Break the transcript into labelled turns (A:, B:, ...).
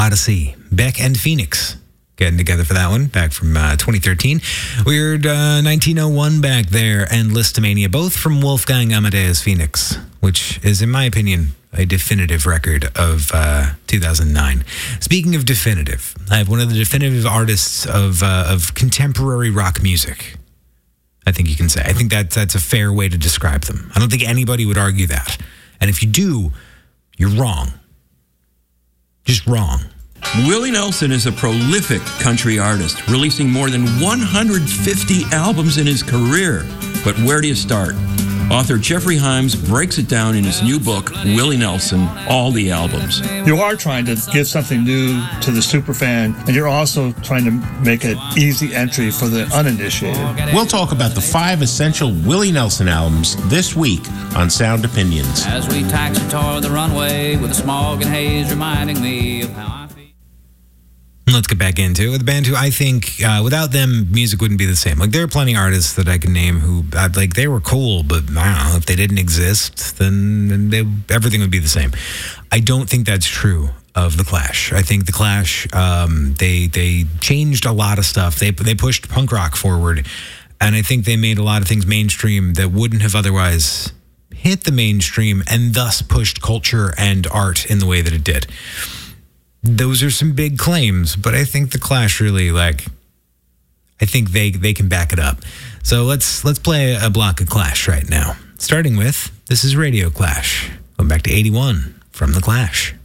A: Odyssey. Beck and Phoenix getting together for that one, back from 2013. Weird 1901 back there, and Listomania, both from Wolfgang Amadeus Phoenix, which is, in my opinion, a definitive record of 2009. Speaking of definitive, I have one of the definitive artists of contemporary rock music, I think you can say. I think that's a fair way to describe them. I don't think anybody would argue that. And if you do, you're wrong. Just wrong.
B: Willie Nelson is a prolific country artist, releasing more than 150 albums in his career. But where do you start? Author Jeffrey Himes breaks it down in his new book, Willie Nelson, All the Albums.
C: You are trying to give something new to the superfan, and you're also trying to make an easy entry for the uninitiated.
D: We'll talk about the 5 essential Willie Nelson albums this week on Sound Opinions.
E: As we taxi toward the runway with the smog and haze reminding me of how I feel.
A: Let's get back into it. The band who I think, without them, music wouldn't be the same. Like, there are plenty of artists that I can name who, they were cool, but I don't know, if they didn't exist, then everything would be the same. I don't think that's true of The Clash. I think The Clash, they changed a lot of stuff. They pushed punk rock forward, and I think they made a lot of things mainstream that wouldn't have otherwise hit the mainstream, and thus pushed culture and art in the way that it did. Those are some big claims, but I think The Clash really, I think they can back it up. So let's play a block of Clash right now. Starting with, this is Radio Clash. Going back to 81 from The Clash.